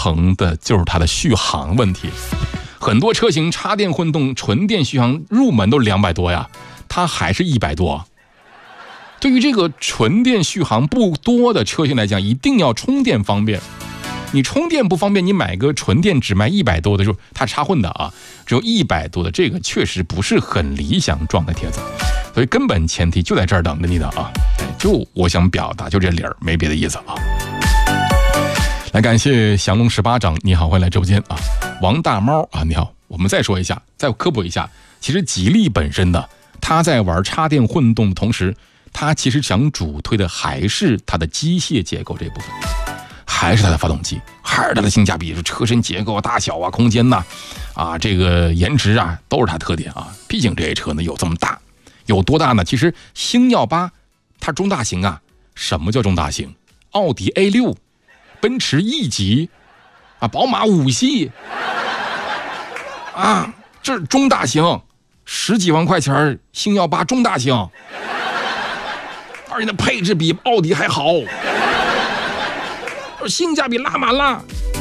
衡的就是它的续航问题。很多车型插电混动纯电续航入门都200多呀，它还是100多。对于这个纯电续航不多的车型来讲，一定要充电方便。你充电不方便，你买个纯电只卖100多的，就是它插混的啊，只有100多的，这个确实不是很理想状态帖子。所以根本前提就在这儿等着你的啊，就我想表达就这理儿，没别的意思啊。来感谢降龙18掌，你好，欢迎来直播间啊。王大猫啊，你好，我们再说一下，再科普一下，其实吉利本身呢，它在玩插电混动的同时，它其实想主推的还是它的机械结构这部分，还是它的发动机，还是它的性价比，车身结构啊、大小啊、空间呐、啊，这个颜值啊，都是它特点啊。毕竟这些车呢有这么大，有多大呢？其实星耀8它中大型啊。什么叫中大型？奥迪 A6、奔驰 E 级啊，宝马5系啊，这中大型，10几万块钱星耀8中大型，而且那配置比奥迪还好，性价比拉满了。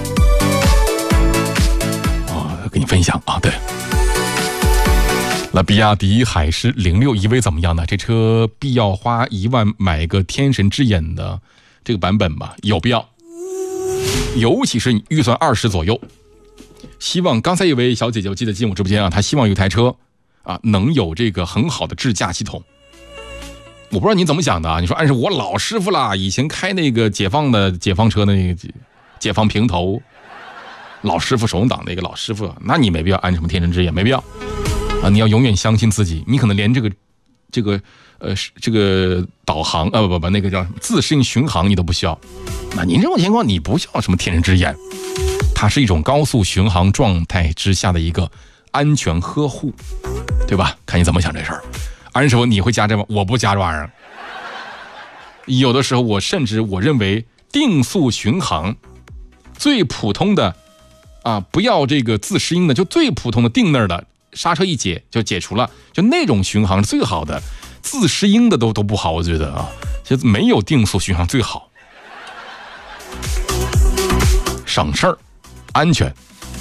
跟你分享啊，对。那比亚迪海狮06 EV 怎么样呢？这车必要花1万买个天神之眼的这个版本吗？有必要，尤其是你预算20左右。希望刚才一位小姐姐我记得进我直播间啊，她希望有台车啊能有这个很好的智驾系统。我不知道你怎么想的啊？你说按是我老师傅啦，以前开那个解放车的那个解放平头老师傅手动挡那个老师傅，那你没必要按什么天神之眼，没必要啊！你要永远相信自己，你可能连这个导航那个叫自适应巡航你都不需要。那您这种情况你不需要什么天神之眼，它是一种高速巡航状态之下的一个安全呵护，对吧？看你怎么想这事儿。安师傅，你会加这吗？我不加这玩意儿。有的时候我认为定速巡航最普通的啊，不要这个自适应的，就最普通的定那儿的，刹车一解就解除了，就那种巡航是最好的，自适应的都不好，我觉得啊，就没有定速巡航最好，省事儿，安全。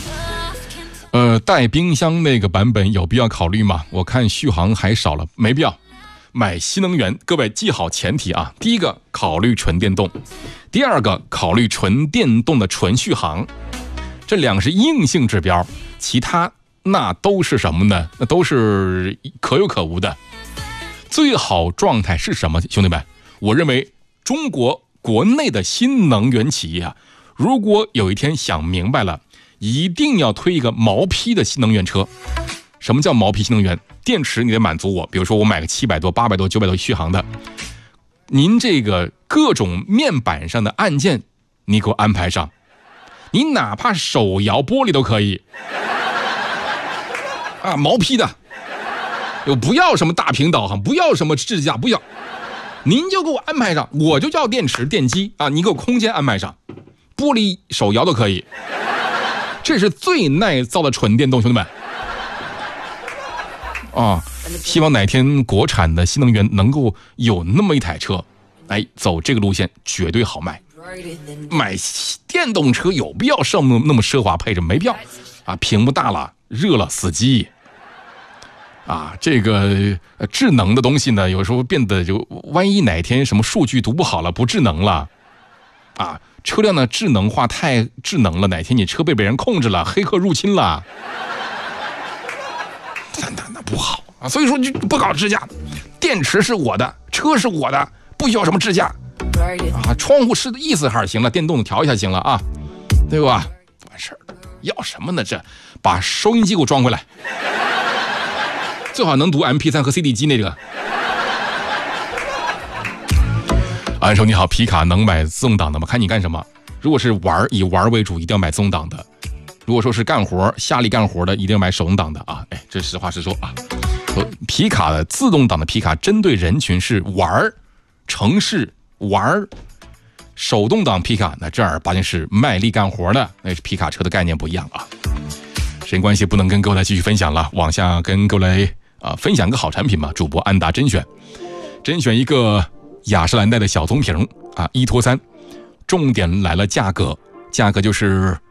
带冰箱那个版本有必要考虑吗？我看续航还少了，没必要。买新能源，各位记好前提啊，第一个考虑纯电动，第二个考虑纯电动的纯续航，这两个是硬性指标，其他那都是什么呢？那都是可有可无的。最好状态是什么？兄弟们，我认为中国国内的新能源企业啊，如果有一天想明白了，一定要推一个毛坯的新能源车。什么叫毛坯新能源？电池你得满足我，比如说我买个700多、800多、900多续航的，您这个各种面板上的按键你给我安排上，你哪怕手摇玻璃都可以啊，毛坯的，我不要什么大屏导航，不要什么智驾，不要，您就给我安排上，我就叫电池电机啊，你给我空间安排上，玻璃手摇都可以，这是最耐造的纯电动，兄弟们啊！希望哪天国产的新能源能够有那么一台车，哎，走这个路线绝对好卖。买电动车有必要上那么奢华配置？没必要啊！屏幕大了，热了死机啊！这个智能的东西呢，有时候变得就万一哪天什么数据读不好了，不智能了啊！车辆呢智能化太智能了，哪天你车被别人控制了，黑客入侵了，那不好啊！所以说就不搞智驾，电池是我的，车是我的，不需要什么智驾啊！窗户是意思还是行了，电动的调一下行了啊，对吧？完事儿了，要什么呢？这把收音机给我装回来，最好能读 MP3 和 CD 机那个。安叔你好，皮卡能买自动挡的吗？看你干什么。如果是以玩为主，一定要买自动挡的；如果说是干活下力干活的，一定要买手动挡的啊！哎，这实话实说啊。皮卡的自动挡的皮卡针对人群是玩城市玩，手动挡皮卡那正儿八经是卖力干活的，那是皮卡车的概念不一样啊。时间关系不能跟各位来继续分享了，往下跟各位来分享个好产品嘛。主播安达甄选一个雅诗兰黛的小棕瓶啊，1拖3，重点来了价格就是